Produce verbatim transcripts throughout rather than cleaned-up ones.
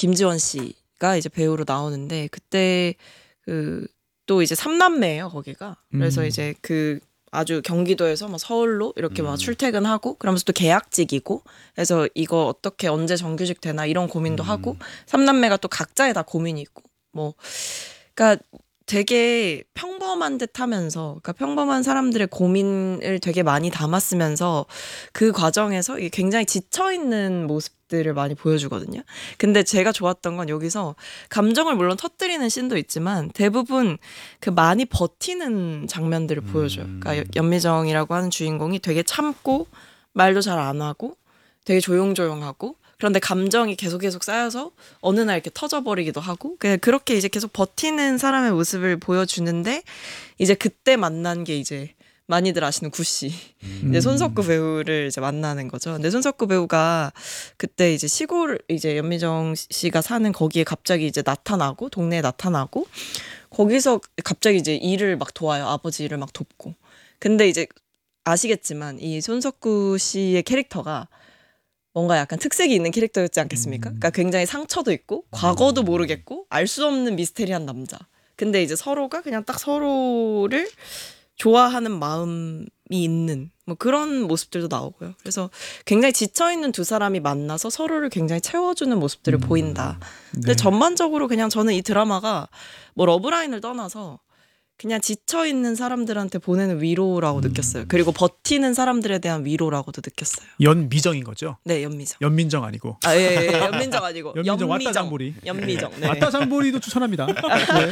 김지원 씨가 이제 배우로 나오는데 그때 그 또 이제 삼남매예요 거기가. 그래서 음. 이제 그 아주 경기도에서 뭐 서울로 이렇게 막 음. 출퇴근하고 그러면서 또 계약직이고 그래서 이거 어떻게 언제 정규직 되나 이런 고민도 음. 하고 삼남매가 또 각자의 다 고민이 있고 뭐 그러니까 되게 평범한 듯 하면서 그러니까 평범한 사람들의 고민을 되게 많이 담았으면서 그 과정에서 이게 굉장히 지쳐있는 모습들을 많이 보여주거든요. 근데 제가 좋았던 건 여기서 감정을 물론 터뜨리는 씬도 있지만 대부분 그 많이 버티는 장면들을 보여줘요. 그러니까 연미정이라고 하는 주인공이 되게 참고 말도 잘 안 하고 되게 조용조용하고 그런데 감정이 계속 계속 쌓여서 어느 날 이렇게 터져버리기도 하고 그냥 그렇게 이제 계속 버티는 사람의 모습을 보여주는데 이제 그때 만난 게 이제 많이들 아시는 구씨 음. 이제 손석구 배우를 이제 만나는 거죠. 근데 손석구 배우가 그때 이제 시골 이제 연미정 씨가 사는 거기에 갑자기 이제 나타나고 동네에 나타나고 거기서 갑자기 이제 일을 막 도와요. 아버지 일을 막 돕고. 근데 이제 아시겠지만 이 손석구 씨의 캐릭터가 뭔가 약간 특색이 있는 캐릭터였지 않겠습니까? 그러니까 굉장히 상처도 있고 과거도 모르겠고 알 수 없는 미스테리한 남자. 근데 이제 서로가 그냥 딱 서로를 좋아하는 마음이 있는 뭐 그런 모습들도 나오고요. 그래서 굉장히 지쳐있는 두 사람이 만나서 서로를 굉장히 채워주는 모습들을 음. 보인다. 근데 네. 전반적으로 그냥 저는 이 드라마가 뭐 러브라인을 떠나서 그냥 지쳐있는 사람들한테 보내는 위로라고 음. 느꼈어요. 그리고 버티는 사람들에 대한 위로라고도 느꼈어요. 연미정인 거죠? 네, 연미정. 연민정 아니고. 아, 예, 예, 예. 연민정 아니고. 연민정 왔다 장보리. 연미정. 네. 왔다 장보리도 추천합니다. 네.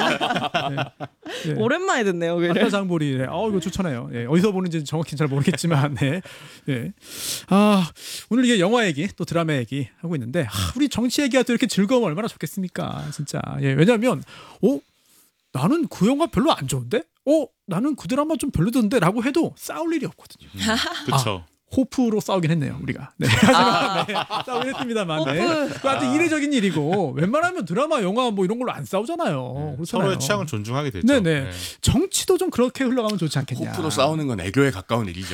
네. 네. 오랜만에 듣네요, 그래. 왔다 장보리. 네. 어, 이거 추천해요. 네. 어디서 보는지 정확히 잘 모르겠지만, 네. 네. 아, 오늘 이게 영화 얘기, 또 드라마 얘기 하고 있는데, 아, 우리 정치 얘기가 또 이렇게 즐거우면 얼마나 좋겠습니까, 진짜. 예. 왜냐하면, 어, 나는 그 영화 별로 안 좋은데, 어, 나는 그 드라마 좀 별로던데, 라고 해도 싸울 일이 없거든요. 음. 그렇죠. 호프로 싸우긴 했네요, 우리가. 네. 아. 네. 싸우긴 했습니다만. 네. 호프. 그 아주 이례적인 일이고, 웬만하면 드라마, 영화 뭐 이런 걸로 안 싸우잖아요. 그렇잖아요. 서로의 취향을 존중하게 되죠. 네네. 네. 정치도 좀 그렇게 흘러가면 좋지 않겠냐. 호프로 싸우는 건 애교에 가까운 일이죠.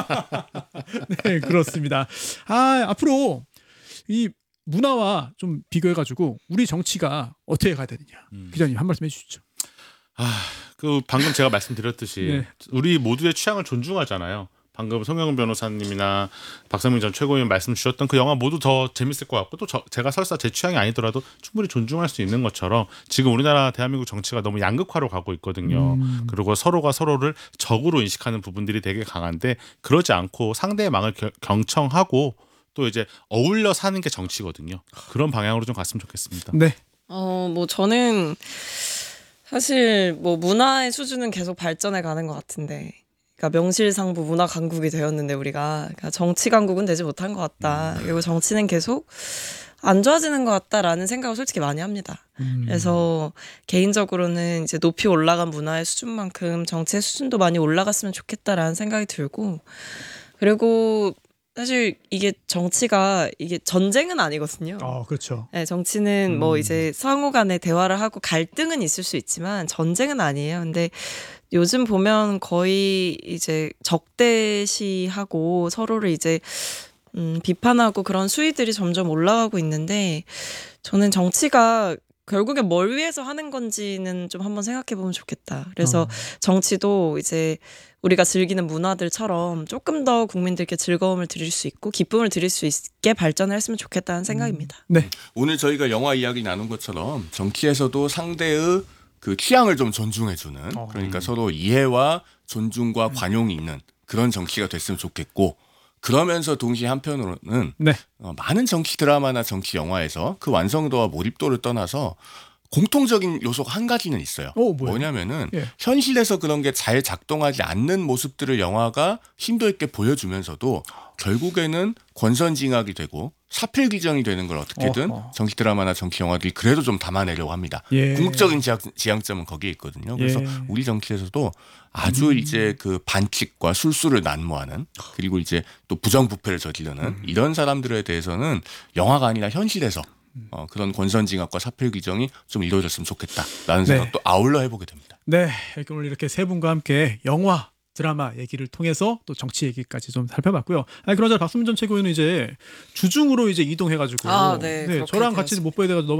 네, 그렇습니다. 아, 앞으로 이 문화와 좀 비교해가지고 우리 정치가 어떻게 가야 되느냐. 음. 기자님 한 말씀 해주시죠. 아, 그 방금 제가 말씀드렸듯이 네. 우리 모두의 취향을 존중하잖아요. 방금 송영은 변호사님이나 박상민 전 최고위원 말씀 주셨던 그 영화 모두 더 재밌을 것 같고 또 저, 제가 설사 제 취향이 아니더라도 충분히 존중할 수 있는 것처럼 지금 우리나라 대한민국 정치가 너무 양극화로 가고 있거든요. 음. 그리고 서로가 서로를 적으로 인식하는 부분들이 되게 강한데 그러지 않고 상대의 망을 겨, 경청하고 또 이제 어울려 사는 게 정치거든요. 그런 방향으로 좀 갔으면 좋겠습니다. 네. 어, 뭐 저는 사실 뭐 문화의 수준은 계속 발전해 가는 것 같은데 그러니까 명실상부 문화 강국이 되었는데 우리가 그러니까 정치 강국은 되지 못한 것 같다. 그리고 정치는 계속 안 좋아지는 것 같다라는 생각을 솔직히 많이 합니다. 음. 그래서 개인적으로는 이제 높이 올라간 문화의 수준만큼 정치의 수준도 많이 올라갔으면 좋겠다라는 생각이 들고 그리고 사실 이게 정치가 이게 전쟁은 아니거든요. 어, 그렇죠. 네, 정치는 음. 뭐 이제 상호 간에 대화를 하고 갈등은 있을 수 있지만 전쟁은 아니에요. 근데 요즘 보면 거의 이제 적대시하고 서로를 이제 음, 비판하고 그런 수위들이 점점 올라가고 있는데 저는 정치가 결국에 뭘 위해서 하는 건지는 좀 한번 생각해 보면 좋겠다. 그래서 어. 정치도 이제 우리가 즐기는 문화들처럼 조금 더 국민들께 즐거움을 드릴 수 있고 기쁨을 드릴 수 있게 발전을 했으면 좋겠다는 생각입니다. 네. 오늘 저희가 영화 이야기 나눈 것처럼 정치에서도 상대의 그 취향을 좀 존중해주는 어. 그러니까 서로 이해와 존중과 관용이 있는 그런 정치가 됐으면 좋겠고 그러면서 동시에 한편으로는 네. 어, 많은 정치 드라마나 정치 영화에서 그 완성도와 몰입도를 떠나서 공통적인 요소가 한 가지는 있어요. 오, 뭐예요? 뭐냐면은 예. 현실에서 그런 게 잘 작동하지 않는 모습들을 영화가 심도 있게 보여주면서도 결국에는 권선징악이 되고 사필 규정이 되는 걸 어떻게든 어허. 정치 드라마나 정치 영화들이 그래도 좀 담아내려고 합니다. 예. 궁극적인 지향, 지향점은 거기에 있거든요. 그래서 예. 우리 정치에서도 아주 음. 이제 그 반칙과 술수를 난무하는 그리고 이제 또 부정부패를 저지르는 음. 이런 사람들에 대해서는 영화가 아니라 현실에서 어, 그런 권선징악과 사필 규정이 좀 이루어졌으면 좋겠다라는 네. 생각도 아울러 해보게 됩니다. 네. 이렇게 오늘 이렇게 세 분과 함께 영화, 드라마 얘기를 통해서 또 정치 얘기까지 좀 살펴봤고요. 아니 그러자 박수민 전 최고위원은 이제 주중으로 이제 이동해가지고 아, 네, 그렇게 저랑 같이 되었습니다. 못 보게 돼가지고 너무